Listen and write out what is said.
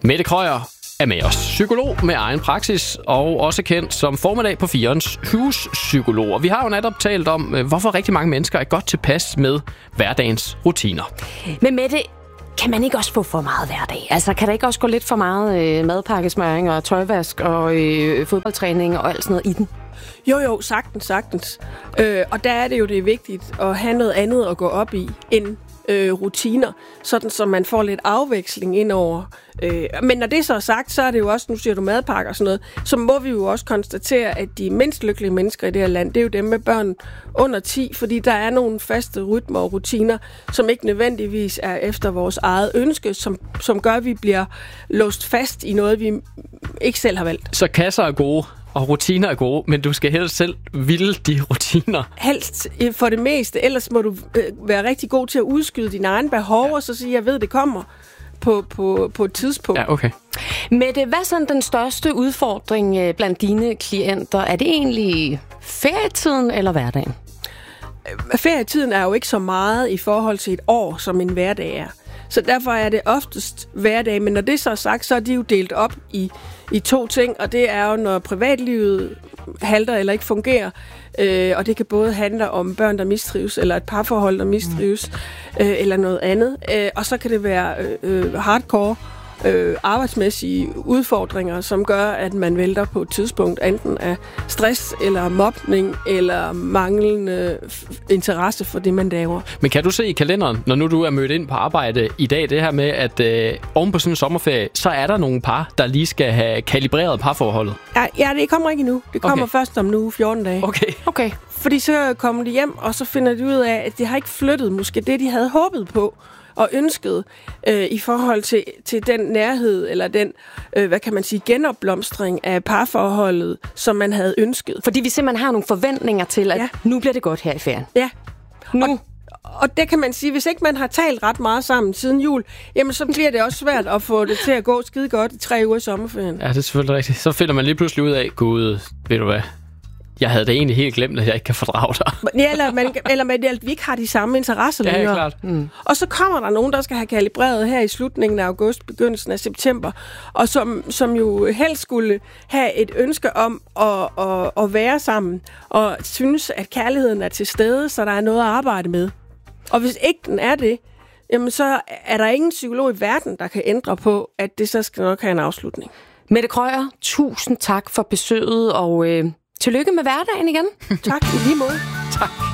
Mette Krøyer er med os. Psykolog med egen praksis, og også kendt som formiddag på 4'ens huspsykologer. Vi har jo netop talt om, hvorfor rigtig mange mennesker er godt tilpas med hverdagens rutiner. Men Mette, kan man ikke også få for meget hverdag? Altså, kan der ikke også gå lidt for meget madpakkesmøring og tøjvask og fodboldtræning og alt sådan noget i den? Jo, sagtens. Og der er det jo vigtigt at have noget andet at gå op i end rutiner, sådan så man får lidt afveksling indover. Men når det så er sagt, så er det jo også, nu siger du madpakker og sådan noget, så må vi jo også konstatere, at de mindst lykkelige mennesker i det her land, det er jo dem med børn under 10, fordi der er nogle faste rytmer og rutiner, som ikke nødvendigvis er efter vores eget ønske, som gør, at vi bliver låst fast i noget, vi ikke selv har valgt. Så kasser er gode, og rutiner er gode, men du skal helst selv ville de rutiner. Helst for det meste, ellers må du være rigtig god til at udskyde dine egne behov, og så sige, jeg ved, det kommer på et tidspunkt. Ja, okay. Mette, hvad er sådan den største udfordring blandt dine klienter? Er det egentlig ferietiden eller hverdagen? Ferietiden er jo ikke så meget i forhold til et år, som en hverdag er. Så derfor er det oftest hverdag, men når det så er sagt, så er de jo delt op i to ting, og det er jo, når privatlivet halter eller ikke fungerer, og det kan både handle om børn, der mistrives, eller et parforhold, der mistrives, eller noget andet. Og så kan det være hardcore arbejdsmæssige udfordringer, som gør, at man vælter på et tidspunkt, enten af stress, eller mobning, eller manglende interesse for det, man laver. Men kan du se i kalenderen, når nu du er mødt ind på arbejde i dag, det her med, at oven på sådan en sommerferie, så er der nogle par, der lige skal have kalibreret parforholdet? Ja, det kommer ikke endnu. Det kommer først om nu 14 dage. Okay. Fordi så kommer de hjem, og så finder de ud af, at det har ikke flyttet måske det, de havde håbet på og ønsket i forhold til den nærhed, eller den, hvad kan man sige, genopblomstring af parforholdet, som man havde ønsket. Fordi vi simpelthen har nogle forventninger til, at nu bliver det godt her i ferien. Ja. Nu. Og det kan man sige, hvis ikke man har talt ret meget sammen siden jul, jamen så bliver det også svært at få det til at gå skide godt i 3 uger i sommerferien. Ja, det er selvfølgelig rigtigt. Så finder man lige pludselig ud af, gud, ved du hvad, jeg havde det egentlig helt glemt, at jeg ikke kan fordrage dig. Ja, eller at vi ikke har de samme interesser længere. Ja, klart. Og så kommer der nogen, der skal have kalibreret her i slutningen af august, begyndelsen af september, og som jo helst skulle have et ønske om at være sammen, og synes, at kærligheden er til stede, så der er noget at arbejde med. Og hvis ikke den er det, jamen så er der ingen psykolog i verden, der kan ændre på, at det så skal nok have en afslutning. Mette Krøyer, tusind tak for besøget, og tillykke med hverdagen igen. Tak, i lige måde. Tak.